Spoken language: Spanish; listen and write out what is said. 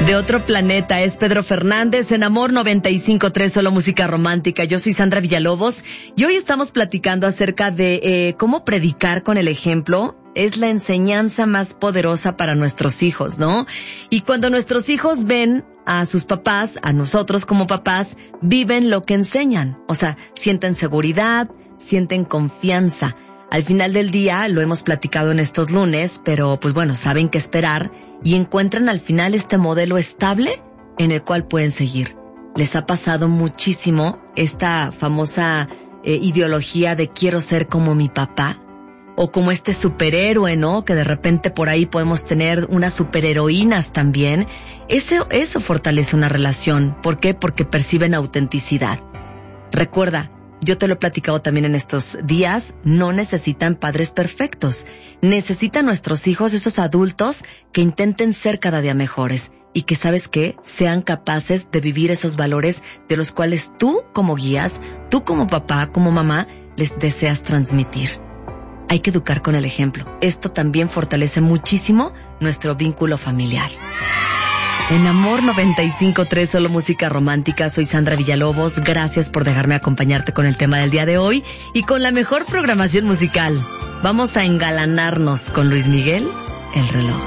De otro planeta es Pedro Fernández en Amor 95.3, solo música romántica. Yo soy Sandra Villalobos y hoy estamos platicando acerca de cómo predicar con el ejemplo es la enseñanza más poderosa para nuestros hijos, ¿no? Y cuando nuestros hijos ven a sus papás, a nosotros como papás, viven lo que enseñan. O sea, sienten seguridad, sienten confianza. Al final del día, lo hemos platicado en estos lunes, pero pues bueno, saben qué esperar y encuentran al final este modelo estable en el cual pueden seguir. Les ha pasado muchísimo esta famosa ideología de quiero ser como mi papá, o como este superhéroe, ¿no? Que de repente por ahí podemos tener unas superheroínas también. Eso fortalece una relación. ¿Por qué? Porque perciben autenticidad. Recuerda, yo te lo he platicado también en estos días, no necesitan padres perfectos. Necesitan nuestros hijos, esos adultos que intenten ser cada día mejores y que, ¿sabes qué? Sean capaces de vivir esos valores de los cuales tú como guías, tú como papá, como mamá, les deseas transmitir. Hay que educar con el ejemplo. Esto también fortalece muchísimo nuestro vínculo familiar. En Amor 95.3, solo música romántica, soy Sandra Villalobos. Gracias por dejarme acompañarte con el tema del día de hoy y con la mejor programación musical. Vamos a engalanarnos con Luis Miguel, El reloj.